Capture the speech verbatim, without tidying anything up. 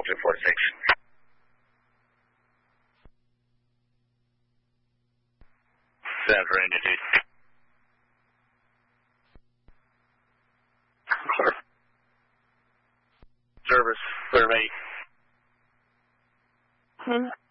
two four six. San Fernando two. Service, clear mate. Hmm.